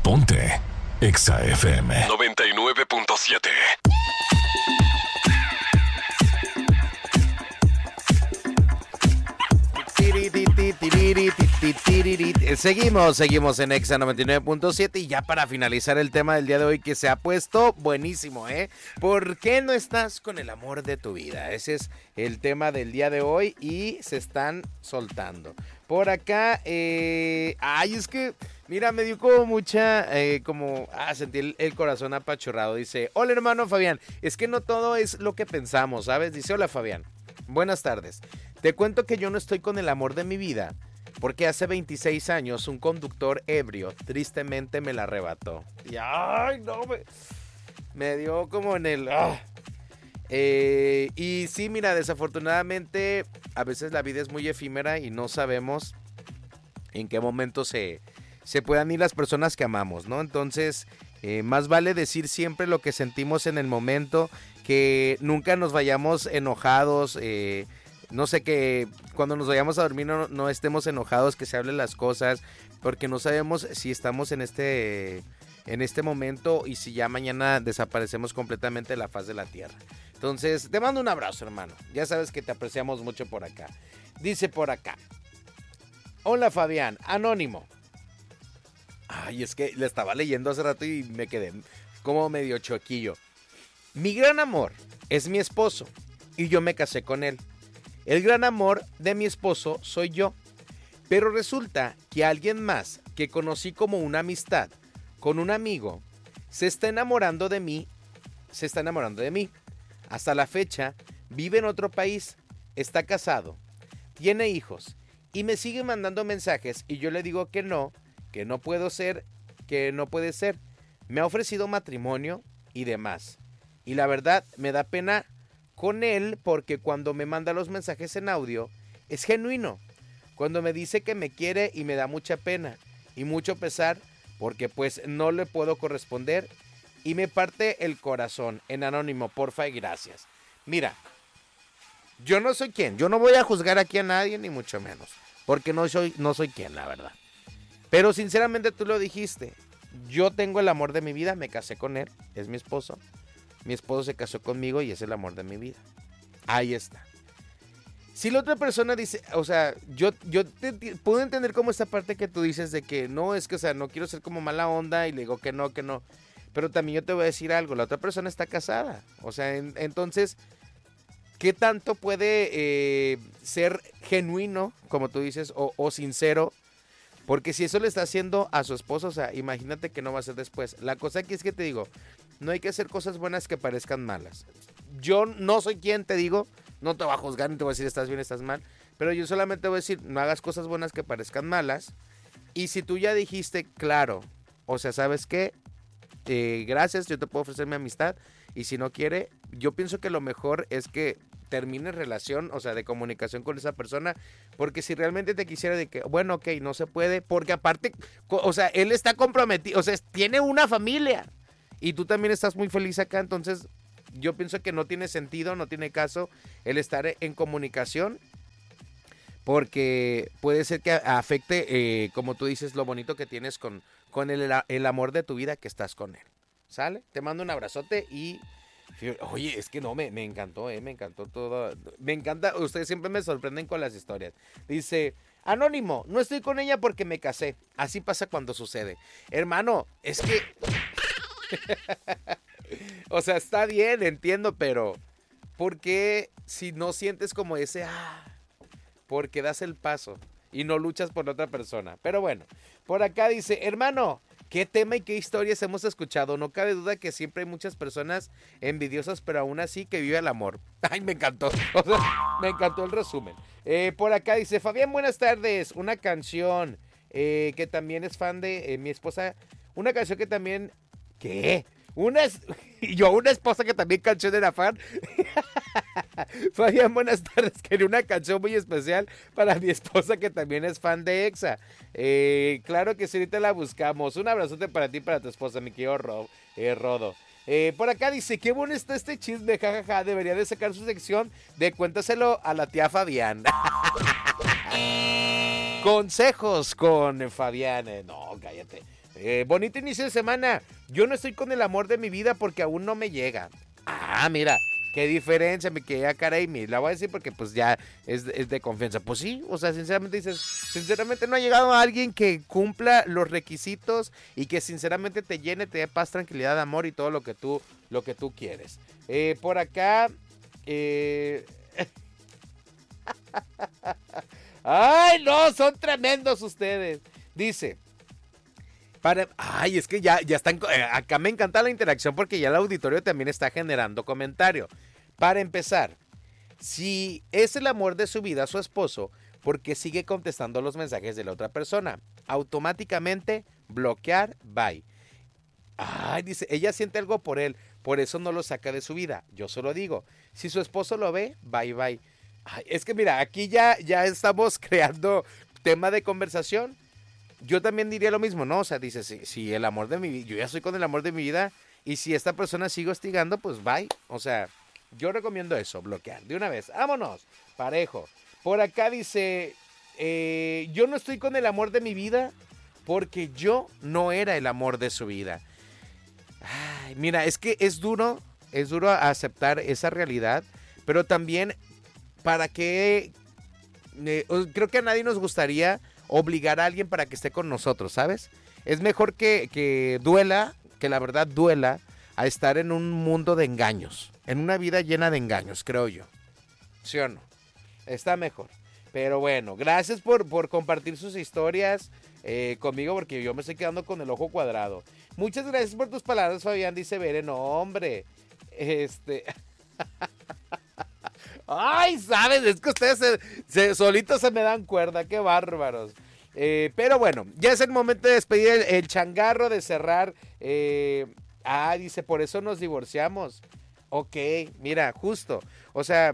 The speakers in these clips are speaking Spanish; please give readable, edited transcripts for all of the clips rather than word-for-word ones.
Ponte Exa FM 99.7. Seguimos en Exa 99.7 y ya para finalizar el tema del día de hoy que se ha puesto buenísimo, ¿eh? ¿Por qué no estás con el amor de tu vida? Ese es el tema del día de hoy y se están soltando. Por acá, es que, mira, me dio como mucha, sentí el corazón apachurrado. Dice, hola hermano Fabián, es que no todo es lo que pensamos, ¿sabes? Dice, hola Fabián, buenas tardes. Te cuento que yo no estoy con el amor de mi vida porque hace 26 años un conductor ebrio tristemente me la arrebató. Y ay, no, me dio como en el... y sí, mira, desafortunadamente a veces la vida es muy efímera y no sabemos en qué momento se puedan ir las personas que amamos, ¿no? Entonces, más vale decir siempre lo que sentimos en el momento, que nunca nos vayamos enojados, no sé, que cuando nos vayamos a dormir no estemos enojados, que se hablen las cosas, porque no sabemos si estamos en este momento y si ya mañana desaparecemos completamente de la faz de la tierra. Entonces, te mando un abrazo, hermano. Ya sabes que te apreciamos mucho por acá. Dice por acá, hola Fabián, anónimo. Ay, es que le estaba leyendo hace rato y me quedé como medio choquillo. Mi gran amor es mi esposo y yo me casé con él. El gran amor de mi esposo soy yo, pero resulta que alguien más que conocí como una amistad con un amigo se está enamorando de mí. Hasta la fecha vive en otro país, está casado, tiene hijos y me sigue mandando mensajes y yo le digo que no puede ser. Me ha ofrecido matrimonio y demás. Y la verdad me da pena con él porque cuando me manda los mensajes en audio es genuino. Cuando me dice que me quiere y me da mucha pena y mucho pesar porque pues no le puedo corresponder y me parte el corazón. En anónimo, porfa y gracias. Mira, yo no soy quien, yo no voy a juzgar aquí a nadie ni mucho menos, porque no soy quien, la verdad. Pero sinceramente tú lo dijiste, yo tengo el amor de mi vida, me casé con él, es mi esposo. Mi esposo se casó conmigo y es el amor de mi vida. Ahí está. Si la otra persona dice, o sea, yo puedo entender como esta parte que tú dices de que no, es que, o sea, no quiero ser como mala onda y le digo que no. Pero también yo te voy a decir algo, la otra persona está casada. O sea, entonces, ¿qué tanto puede ser genuino, como tú dices, o sincero? Porque si eso le está haciendo a su esposo, o sea, imagínate que no va a ser después. La cosa aquí es que te digo, no hay que hacer cosas buenas que parezcan malas. Yo no soy quien, te digo, no te voy a juzgar ni te voy a decir estás bien, estás mal, pero yo solamente voy a decir, no hagas cosas buenas que parezcan malas. Y si tú ya dijiste, claro, o sea, ¿sabes qué? Gracias, yo te puedo ofrecer mi amistad. Y si no quiere, yo pienso que lo mejor es que termine relación, o sea, de comunicación con esa persona, porque si realmente te quisiera de que, bueno, ok, no se puede, porque aparte, o sea, él está comprometido, o sea, tiene una familia, y tú también estás muy feliz acá, entonces yo pienso que no tiene sentido, no tiene caso el estar en comunicación, porque puede ser que afecte, como tú dices, lo bonito que tienes con el amor de tu vida, que estás con él, ¿sale? Te mando un abrazote y... Oye, es que no, me encantó, me encantó todo. Me encanta, ustedes siempre me sorprenden con las historias. Dice, anónimo, no estoy con ella porque me casé. Así pasa cuando sucede. Hermano, es que... o sea, está bien, entiendo, pero... ¿por qué si no sientes como ese... porque das el paso y no luchas por la otra persona? Pero bueno, por acá dice, hermano... ¿qué tema y qué historias hemos escuchado? No cabe duda que siempre hay muchas personas envidiosas, pero aún así que vive el amor. Ay, me encantó. O sea, me encantó el resumen. Por acá dice, Fabián, buenas tardes. Una canción que también es fan de mi esposa. Una canción que también... ¿Qué? Una esposa que también canción era fan. Fabián, buenas tardes. Quería una canción muy especial para mi esposa que también es fan de Exa. Claro que sí, ahorita la buscamos. Un abrazote para ti y para tu esposa, mi querido Rodo. Por acá dice, qué bueno está este chisme, jajaja. Debería de sacar su sección de cuéntaselo a la tía Fabián. Consejos con Fabián. No, cállate. Bonito inicio de semana. Yo no estoy con el amor de mi vida porque aún no me llega. Ah, mira, qué diferencia, me quedé a cara y me la voy a decir porque pues ya es de confianza. Pues sí, o sea, sinceramente dices, sinceramente no ha llegado a alguien que cumpla los requisitos y que sinceramente te llene, te dé paz, tranquilidad, amor y todo lo que tú quieres. Por acá, ay, no, son tremendos ustedes. Dice, ay, es que ya están, acá me encanta la interacción porque ya el auditorio también está generando comentario. Para empezar, si es el amor de su vida su esposo, ¿por qué sigue contestando los mensajes de la otra persona? Automáticamente bloquear, bye. Ay, dice, ella siente algo por él, por eso no lo saca de su vida. Yo solo digo, si su esposo lo ve, bye, bye. Ay, es que mira, aquí ya estamos creando tema de conversación. Yo también diría lo mismo, ¿no? O sea, dice, si el amor de mi vida, yo ya estoy con el amor de mi vida, y si esta persona sigue hostigando, pues bye. O sea, yo recomiendo eso, bloquear, de una vez. Vámonos, parejo. Por acá dice, yo no estoy con el amor de mi vida porque yo no era el amor de su vida. Ay, mira, es que es duro aceptar esa realidad, pero también para que, creo que a nadie nos gustaría obligar a alguien para que esté con nosotros, ¿sabes? Es mejor que duela, que la verdad duela, a estar en un mundo de engaños, en una vida llena de engaños, creo yo. ¿Sí o no? Está mejor. Pero bueno, gracias por compartir sus historias conmigo, porque yo me estoy quedando con el ojo cuadrado. Muchas gracias por tus palabras, Fabián, dice Bere. No, hombre. Ay, ¿sabes? Es que ustedes solitos se me dan cuerda. Qué bárbaros. Pero bueno, ya es el momento de despedir el changarro, de cerrar. Dice, por eso nos divorciamos. Ok, mira, justo. O sea,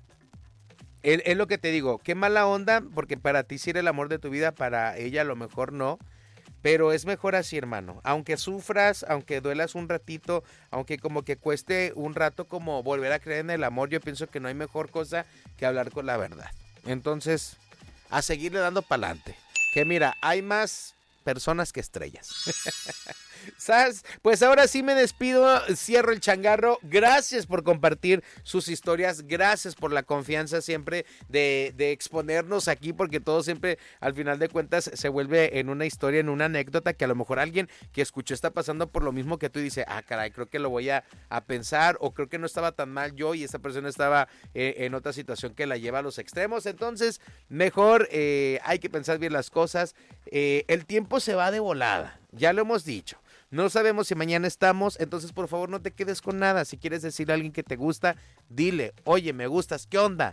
es lo que te digo. Qué mala onda, porque para ti sí era el amor de tu vida, para ella a lo mejor no. Pero es mejor así, hermano. Aunque sufras, aunque duelas un ratito, aunque como que cueste un rato como volver a creer en el amor, yo pienso que no hay mejor cosa que hablar con la verdad. Entonces, a seguirle dando pa'lante. Que mira, hay más personas que estrellas. ¿Sabes? Pues ahora sí me despido, cierro el changarro. Gracias por compartir sus historias, gracias por la confianza siempre de exponernos aquí, porque todo siempre al final de cuentas se vuelve en una historia, en una anécdota, que a lo mejor alguien que escuchó está pasando por lo mismo que tú y dice, caray, creo que lo voy a pensar, o creo que no estaba tan mal yo y esta persona estaba en otra situación que la lleva a los extremos. Entonces mejor hay que pensar bien las cosas. El tiempo se va de volada, ya lo hemos dicho. No sabemos si mañana estamos, entonces por favor no te quedes con nada. Si quieres decirle a alguien que te gusta, dile, oye, me gustas, ¿qué onda?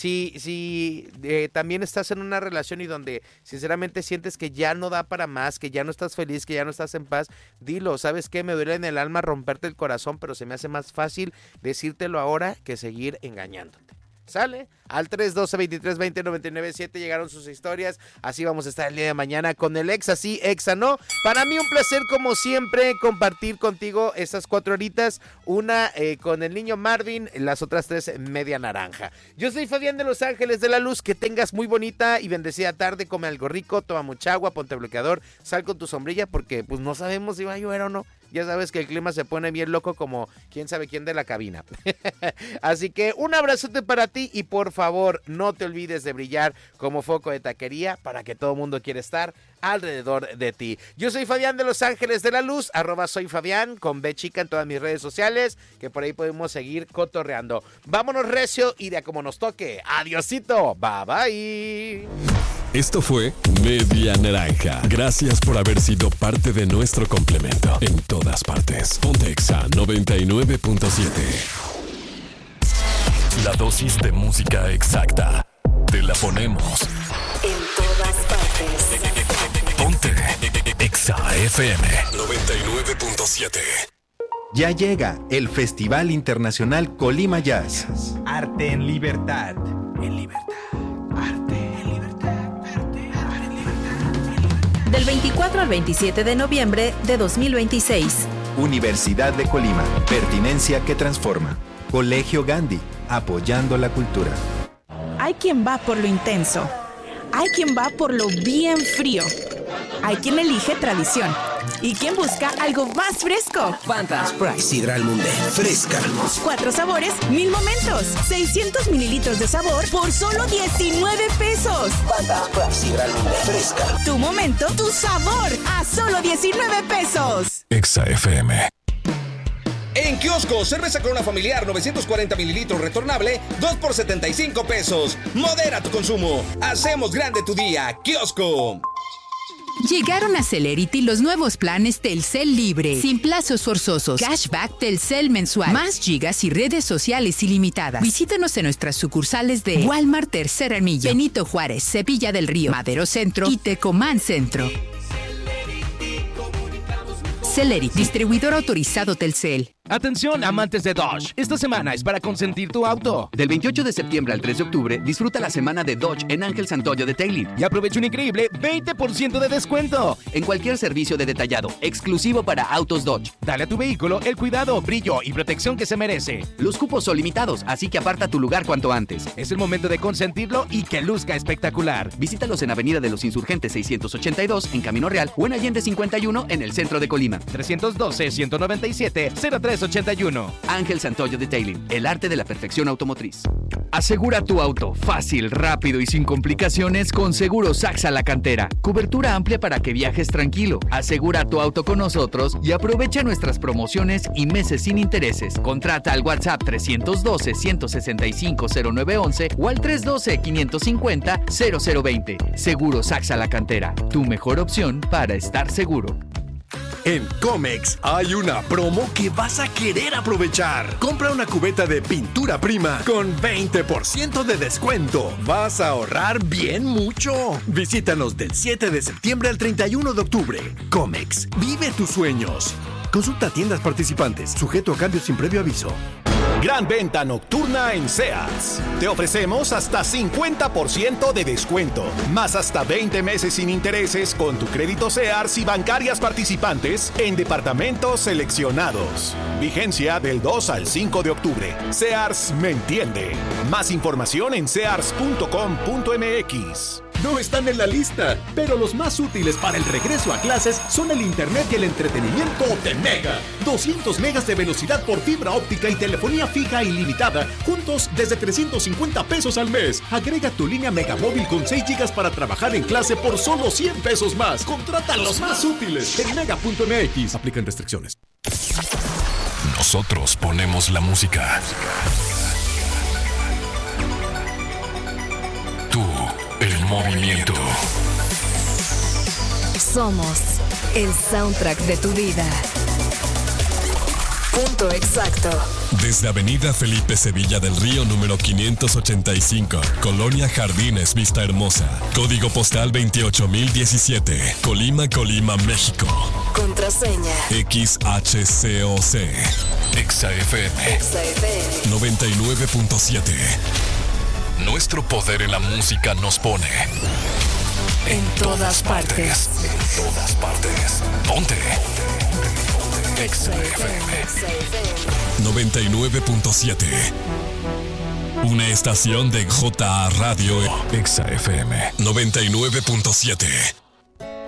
Si también estás en una relación y donde sinceramente sientes que ya no da para más, que ya no estás feliz, que ya no estás en paz, dilo. ¿Sabes qué? Me duele en el alma romperte el corazón, pero se me hace más fácil decírtelo ahora que seguir engañándote. ¿Sale? Al 312-2320-997 llegaron sus historias. Así vamos a estar el día de mañana con el Exa sí, Exa no. Para mí un placer como siempre compartir contigo estas 4 horitas. Una con el niño Marvin, las otras 3 media naranja. Yo soy Fabián de Los Ángeles de la Luz. Que tengas muy bonita y bendecida tarde. Come algo rico, toma mucha agua, ponte bloqueador, sal con tu sombrilla porque pues no sabemos si va a llover o no. Ya sabes que el clima se pone bien loco como quién sabe quién de la cabina. Así que un abrazote para ti y por favor no te olvides de brillar como foco de taquería para que todo el mundo quiera estar alrededor de ti. Yo soy Fabián de Los Ángeles de la Luz, @soyfabián con B chica en todas mis redes sociales, que por ahí podemos seguir cotorreando. Vámonos recio y de a como nos toque. Adiosito, bye bye. Esto fue Media Naranja. Gracias por haber sido parte de nuestro complemento. En todas partes. Ponte Exa 99.7. La dosis de música exacta. Te la ponemos. En todas partes. Ponte Exa FM 99.7. Ya llega el Festival Internacional Colima Jazz. Arte en libertad. En libertad. Arte en libertad. Del 24 al 27 de noviembre de 2026. Universidad de Colima. Pertinencia que transforma. Colegio Gandhi. Apoyando la cultura. Hay quien va por lo intenso. Hay quien va por lo bien frío. Hay quien elige tradición y quien busca algo más fresco. Fanta Sprite Sidral Mundet. Fresca. 4 sabores, 1000 momentos. 600 mililitros de sabor por solo 19 pesos. Fanta Sprite Sidral Mundet. Fresca. Tu momento, tu sabor, a solo 19 pesos. Exa FM. En Kiosco, cerveza Corona familiar 940 mililitros retornable, 2 por 75 pesos. Modera tu consumo. Hacemos grande tu día. Kiosco. Llegaron a Celerity los nuevos planes Telcel Libre, sin plazos forzosos, cashback Telcel mensual, más gigas y redes sociales ilimitadas. Visítanos en nuestras sucursales de Walmart Tercer Anillo, Benito Juárez, Cepilla del Río, Madero Centro y Tecomán Centro. Celerity, distribuidor autorizado Telcel. Atención, amantes de Dodge. Esta semana es para consentir tu auto. Del 28 de septiembre al 3 de octubre, disfruta la semana de Dodge en Ángel Santoyo Detailing. Y aprovecha un increíble 20% de descuento en cualquier servicio de detallado, exclusivo para autos Dodge. Dale a tu vehículo el cuidado, brillo y protección que se merece. Los cupos son limitados, así que aparta tu lugar cuanto antes. Es el momento de consentirlo y que luzca espectacular. Visítalos en Avenida de los Insurgentes 682, en Camino Real, o en Allende 51, en el centro de Colima. 312-197-0381. Ángel Santoyo Detailing, el arte de la perfección automotriz. Asegura tu auto fácil, rápido y sin complicaciones con Seguros Saxa La Cantera. Cobertura amplia para que viajes tranquilo. Asegura tu auto con nosotros y aprovecha nuestras promociones y meses sin intereses. Contrata al WhatsApp 312-165-0911 o al 312-550-0020. Seguros Saxa La Cantera, tu mejor opción para estar seguro. En Comex hay una promo que vas a querer aprovechar. Compra una cubeta de pintura prima con 20% de descuento. Vas a ahorrar bien mucho. Visítanos del 7 de septiembre al 31 de octubre. Comex, vive tus sueños. Consulta tiendas participantes, sujeto a cambios sin previo aviso. Gran venta nocturna en Sears. Te ofrecemos hasta 50% de descuento, más hasta 20 meses sin intereses con tu crédito Sears y bancarias participantes en departamentos seleccionados. Vigencia del 2 al 5 de octubre. Sears me entiende. Más información en sears.com.mx. No están en la lista, pero los más útiles para el regreso a clases son el internet y el entretenimiento de Mega. 200 megas de velocidad por fibra óptica y telefonía fija ilimitada, juntos desde 350 pesos al mes. Agrega tu línea Megamóvil con 6 gigas para trabajar en clase por solo 100 pesos más. Contrata los más útiles en mega.mx. Aplican restricciones. Nosotros ponemos la música. Tú, el movimiento. Somos el soundtrack de tu vida. Punto exacto. Desde Avenida Felipe Sevilla del Río número 585, Colonia Jardines Vista Hermosa, código postal 28017, Colima, México. Contraseña XHCOC. Exa FM 99.7. Nuestro poder en la música nos pone en todas partes. En todas partes. Ponte. Exa FM 99.7. Una estación de JA Radio. Exa FM 99.7.